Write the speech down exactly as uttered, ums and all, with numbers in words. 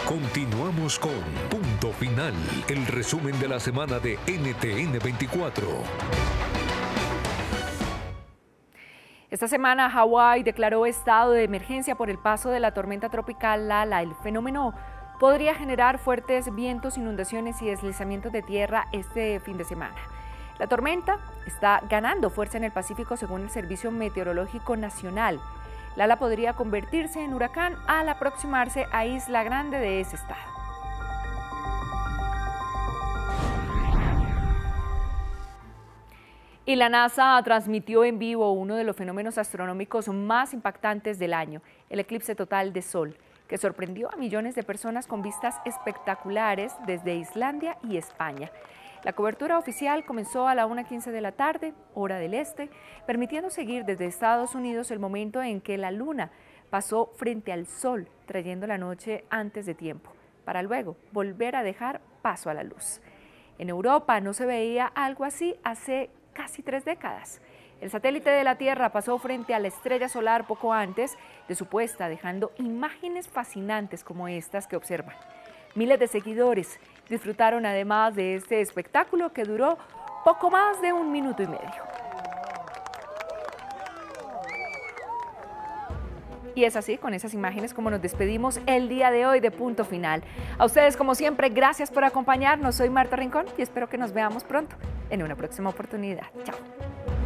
Continuamos con Punto Final, el resumen de la semana de N T N veinticuatro. Esta semana Hawái declaró estado de emergencia por el paso de la tormenta tropical Lala. El fenómeno podría generar fuertes vientos, inundaciones y deslizamientos de tierra este fin de semana. La tormenta está ganando fuerza en el Pacífico según el Servicio Meteorológico Nacional. Lala podría convertirse en huracán al aproximarse a Isla Grande de ese estado. Y la NASA transmitió en vivo uno de los fenómenos astronómicos más impactantes del año, el eclipse total de Sol, que sorprendió a millones de personas con vistas espectaculares desde Islandia y España. La cobertura oficial comenzó a la una quince de la tarde, hora del este, permitiendo seguir desde Estados Unidos el momento en que la luna pasó frente al Sol, trayendo la noche antes de tiempo, para luego volver a dejar paso a la luz. En Europa no se veía algo así hace casi tres décadas. El satélite de la Tierra pasó frente a la estrella solar poco antes de su puesta, dejando imágenes fascinantes como estas que observan. Miles de seguidores disfrutaron además de este espectáculo que duró poco más de un minuto y medio. Y es así, con esas imágenes, como nos despedimos el día de hoy de Punto Final. A ustedes, como siempre, gracias por acompañarnos. Soy Marta Rincón y espero que nos veamos pronto en una próxima oportunidad. Chao.